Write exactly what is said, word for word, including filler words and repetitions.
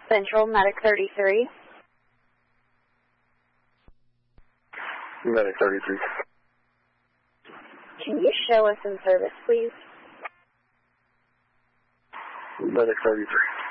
Central, Medic thirty-three. Medic thirty-three. Can you show us in service, please? Medic thirty-three.